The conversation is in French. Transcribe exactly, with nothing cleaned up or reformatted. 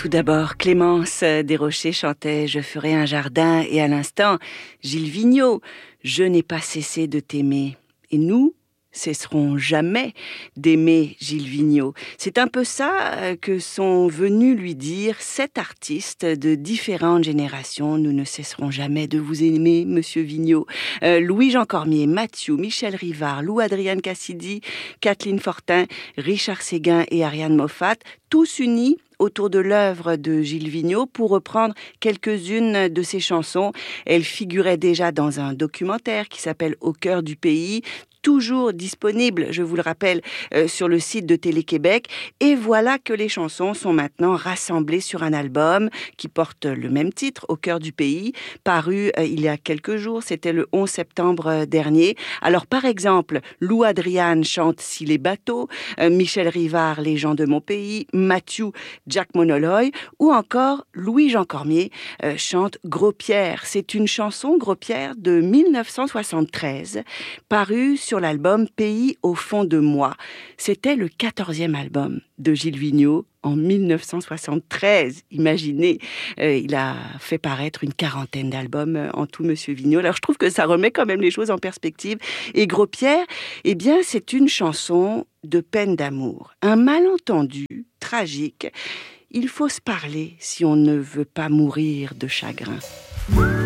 Tout d'abord, Clémence Desrochers chantait « Je ferai un jardin » et à l'instant, Gilles Vigneault « Je n'ai pas cessé de t'aimer ». Et nous cesseront jamais d'aimer Gilles Vigneault. C'est un peu ça que sont venus lui dire sept artistes de différentes générations. Nous ne cesserons jamais de vous aimer, Monsieur Vigneault. Euh, Louis-Jean Cormier, Mathieu, Michel Rivard, Lou Adrienne Cassidy, Kathleen Fortin, Richard Séguin et Ariane Moffat, tous unis autour de l'œuvre de Gilles Vigneault pour reprendre quelques-unes de ses chansons. Elle figurait déjà dans un documentaire qui s'appelle « Au cœur du pays », toujours disponible, je vous le rappelle, euh, sur le site de Télé-Québec. Et voilà que les chansons sont maintenant rassemblées sur un album qui porte le même titre, Au cœur du pays, paru euh, il y a quelques jours, c'était le onze septembre dernier. Alors par exemple, Lou Adriane chante Si les bateaux, euh, Michel Rivard, Les gens de mon pays, Mathieu, Jack Monoloy, ou encore Louis-Jean Cormier euh, chante Gros Pierre. C'est une chanson, Gros Pierre, de dix-neuf cent soixante-treize, parue sur sur l'album Pays au fond de moi. C'était le quatorzième album de Gilles Vigneault en dix-neuf cent soixante-treize. Imaginez, euh, il a fait paraître une quarantaine d'albums euh, en tout, Monsieur Vigneault. Alors je trouve que ça remet quand même les choses en perspective. Et Gros Pierre, eh bien, c'est une chanson de peine d'amour. Un malentendu tragique. Il faut se parler si on ne veut pas mourir de chagrin.